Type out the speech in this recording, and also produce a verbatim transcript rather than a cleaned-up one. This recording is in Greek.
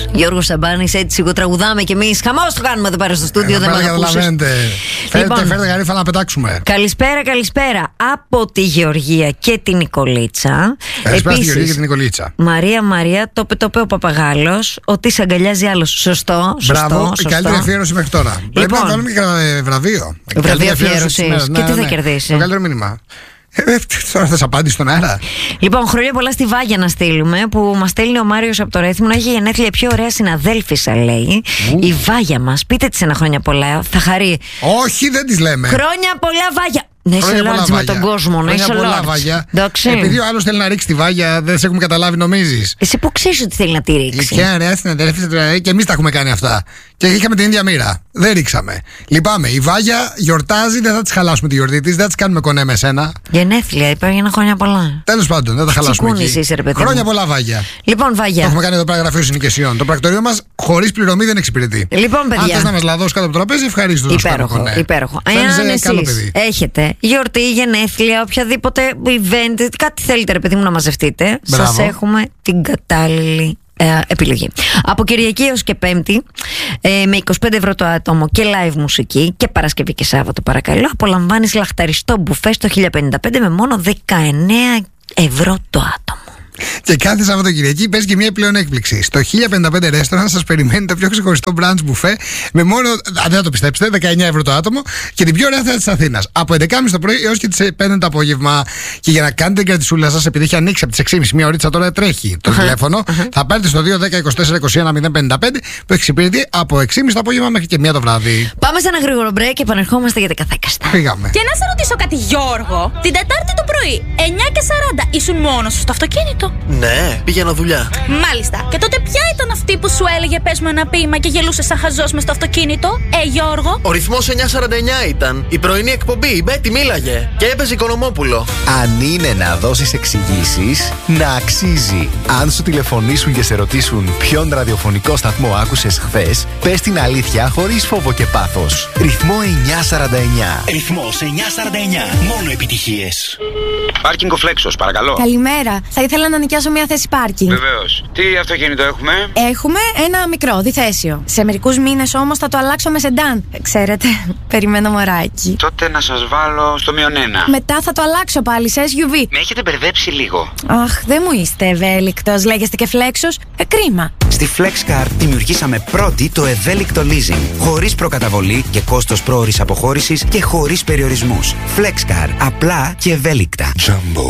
Γιώργος Σαμπάνης, έτσι σιγοτραγουδάμε κι εμείς. Χαμός το κάνουμε εδώ πέρα στο στούντιο. Δεν καταλαβαίνετε. Φέρετε, λοιπόν, φέρετε γαρίφα να πετάξουμε. Καλησπέρα, καλησπέρα από τη Γεωργία και την Νικολίτσα. Καλησπέρα στη Γεωργία και την Νικολίτσα. Μαρία, Μαρία, το πετωπέ ο Παπαγάλος. Ότι σε αγκαλιάζει άλλος. Σωστό, σωστό. Μπράβο, σωστό. η καλύτερη αφιέρωση μέχρι τώρα. Λοιπόν, πρέπει να βάλουμε και βραβείο. Βραβείο αφιέρωση. Και ναι, τι ναι, θα ναι. κερδίσει? Το καλύτερο μήνυμα. Ε, τώρα θα σα απάντησε στον αέρα. Λοιπόν, χρόνια πολλά στη Βάγια να στείλουμε, που μας στέλνει ο Μάριος από το Ρέθυμνο. Έχει γενέθλια, πιο ωραία συναδέλφισσα, λέει. Ου. Η Βάγια μας. Πείτε της ένα χρόνια πολλά. Θα χαρεί. Όχι, δεν της λέμε. Χρόνια πολλά, Βάγια. Να είσαι large με τον κόσμο, να είσαι large. Επειδή ο άλλος θέλει να ρίξει τη Βάγια, δεν σε έχουμε καταλάβει, νομίζεις? Εσύ που ξέρεις ότι θέλει να τη ρίξει? Ποια ωραία συναδέλφισσα, και εμείς τα έχουμε κάνει αυτά. Και είχαμε την ίδια μοίρα. Δεν ρίξαμε. Λυπάμαι. Η Βάγια γιορτάζει, δεν θα τη χαλάσουμε τη γιορτή της, δεν θα τη κάνουμε κονέ με σένα. Γενέθλια, υπάρχει ένα χρόνια πολλά. Τέλος πάντων, δεν θα χαλάσουμε. Εκεί. Είσαι, ρε παιδί Χρόνια μου. πολλά, Βάγια. Λοιπόν, Βάγια. Το έχουμε κάνει εδώ πέρα γραφείο συνοικεσιών. Το πρακτορείο μας χωρίς πληρωμή δεν εξυπηρετεί. Λοιπόν, παιδιά. Αν θες να μας λαδώσει κάτω από το τραπέζι, ευχαρίστω. Υπέροχο. υπέροχο. Εάν εσείς έχετε γιορτή, γενέθλια, οποιαδήποτε event, κάτι θέλετε, ρε παιδί μου, να μαζευτείτε, σας έχουμε την κατάλληλη Ε, επιλογή. Από Κυριακή έως και Πέμπτη, ε, με είκοσι πέντε ευρώ το άτομο και live μουσική, και Παρασκευή και Σάββατο, παρακαλώ, απολαμβάνεις λαχταριστό μπουφέ στο χίλια πενήντα πέντε με μόνο δεκαεννέα ευρώ το άτομο. Και κάθε Σαββατοκυριακή παίζει και μια πλέον έκπληξη. Στο χίλια πενήντα πέντε Restaurant σας περιμένει το πιο ξεχωριστό brunch μπουφέ με μόνο, αν δεν θα το πιστέψετε, δεκαεννέα ευρώ το άτομο και την πιο ωραία θέα της Αθήνας. Από έντεκα και μισή το πρωί έως και τις πέντε το απόγευμα. Και για να κάνετε την κρατησούλα σας, επειδή έχει ανοίξει από τις έξι και μισή, μια ωρίτσα τώρα τρέχει το τηλέφωνο, θα πάρετε στο δύο δέκα είκοσι τέσσερα είκοσι ένα μηδέν πενήντα πέντε που εξυπηρετεί από έξι και μισή το απόγευμα μέχρι και μία το βράδυ. Πάμε σε ένα γρήγορο break και επανερχόμαστε για τα καθέκαστα. Φύγαμε. Και να σε ρωτήσω κάτι, Γιώργο, την Τετάρτη το πρωί, εννιά και σαράντα, ήσουν μόνος σου στο αυτοκίνητο? Ναι, πήγαινα δουλειά. Μάλιστα. Και τότε ποια ήταν αυτή που σου έλεγε πες μου ένα ποίημα και γελούσε σαν χαζός μες στο αυτοκίνητο? Ε, Γιώργο. Ο ρυθμός εννιά σαράντα εννιά ήταν. Η πρωινή εκπομπή, η Μπέτη μίλαγε. Και έπαιζε Οικονομόπουλο. Αν είναι να δώσεις εξηγήσεις, να αξίζει. Αν σου τηλεφωνήσουν και σε ρωτήσουν ποιον ραδιοφωνικό σταθμό άκουσες χθες, πες την αλήθεια χωρίς φόβο και πάθος. Ρυθμό εννιά σαράντα εννιά. Ρυθμός εννιά σαράντα εννιά. Μόνο επιτυχίες. Πάρκινγκ ο Φλέξος, παρακαλώ. Καλημέρα. Θα ήθελα να νοικιάσω μια θέση πάρκινγκ. Βεβαίως. Τι αυτοκίνητο έχουμε? Έχουμε ένα μικρό, διθέσιο. Σε μερικούς μήνες όμως θα το αλλάξω με σεντάν. Ξέρετε, περιμένω μωράκι. Τότε να σας βάλω στο μείον ένα. Μετά θα το αλλάξω πάλι σε ες γιου βι. Με έχετε μπερδέψει λίγο. Αχ, δεν μου είστε ευέλικτος. Λέγεστε και Φλέξος. Ε, κρίμα. Στη FlexCar δημιουργήσαμε πρώτη το ευέλικτο leasing. Χωρίς προκαταβολή και κόστος πρόωρης αποχώρησης και χωρίς περιορισμούς. FlexCar. Απλά και ευέλικτα. Jumbo.